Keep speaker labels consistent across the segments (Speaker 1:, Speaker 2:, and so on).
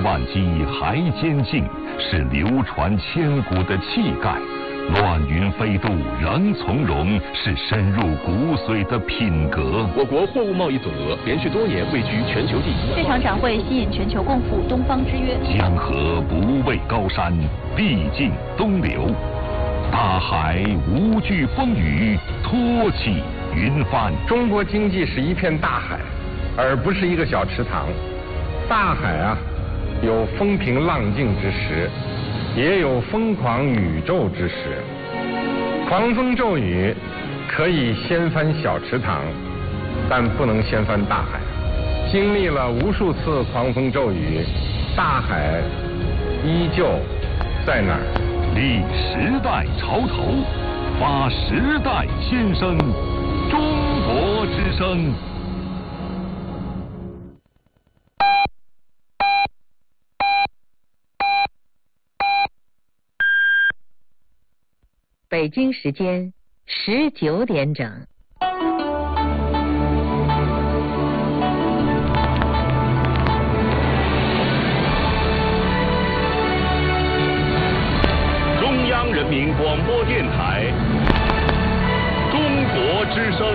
Speaker 1: 万机还坚劲，是流传千古的气概。乱云飞渡仍从容，是深入骨髓的品格。
Speaker 2: 我国货物贸易总额连续多年位居全球第一。
Speaker 3: 这场展会吸引全球共赴东方之约。
Speaker 1: 江河不畏高山，必尽东流；大海无惧风雨，托起云帆。
Speaker 4: 中国经济是一片大海，而不是一个小池塘。大海啊，有风平浪静之时，也有疯狂宇宙之时。狂风骤雨可以掀翻小池塘，但不能掀翻大海。经历了无数次狂风骤雨，大海依旧在那儿。
Speaker 1: 立时代潮头，发时代先声，中国之声。
Speaker 5: 北京时间19点整。
Speaker 1: 中央人民广播电台，中国之声。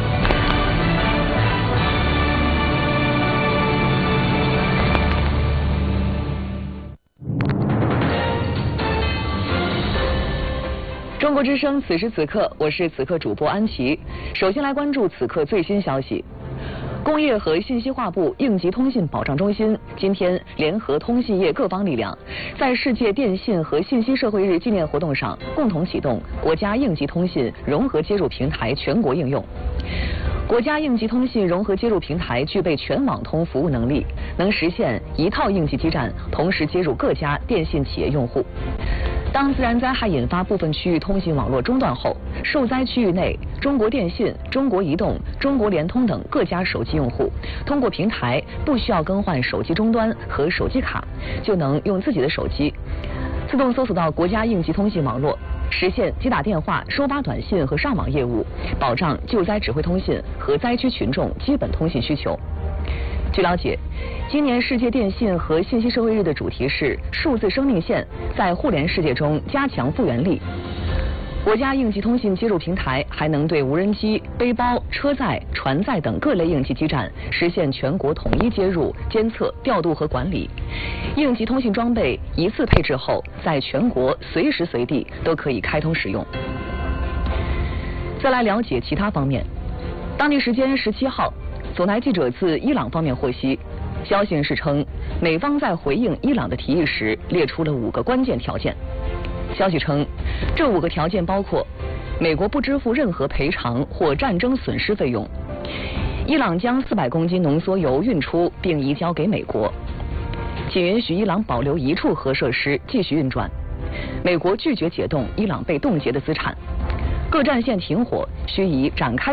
Speaker 6: 中国之声，此时此刻，我是此刻主播安琪。首先来关注此刻最新消息。工业和信息化部应急通信保障中心今天联合通信业各方力量，在世界电信和信息社会日纪念活动上，共同启动国家应急通信融合接入平台全国应用。国家应急通信融合接入平台具备全网通服务能力，能实现一套应急基站同时接入各家电信企业用户。当自然灾害引发部分区域通信网络中断后，受灾区域内中国电信、中国移动、中国联通等各家手机用户通过平台不需要更换手机终端和手机卡，就能用自己的手机自动搜索到国家应急通信网络，实现接打电话、收发短信和上网业务，保障救灾指挥通信和灾区群众基本通信需求。据了解，今年世界电信和信息社会日的主题是数字生命线在互联世界中加强复原力。国家应急通信接入平台还能对无人机、背包、车载、船载等各类应急基站实现全国统一接入、监测、调度和管理。应急通信装备一次配置后，在全国随时随地都可以开通使用。再来了解其他方面。当地时间17号，总台记者自伊朗方面获悉，消息人士称，美方在回应伊朗的提议时列出了5个关键条件。消息称，这5个条件包括：美国不支付任何赔偿或战争损失费用；伊朗将400公斤浓缩铀运出并移交给美国；仅允许伊朗保留1处核设施继续运转；美国拒绝解冻伊朗被冻结的资产；各战线停火需以展开